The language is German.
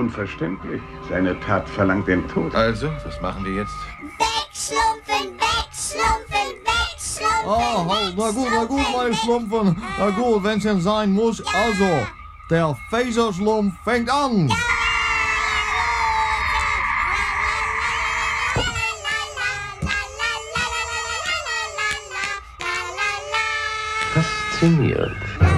unverständlich. Seine Tat verlangt den Tod. Also, was machen wir jetzt? Wegschlumpfen, wegschlumpfen, wegschlumpfen. Ah, na gut, meine Schlumpfen. Na gut, wenn's denn sein muss. Also, der Faserschlumpf fängt an. Faszinierend.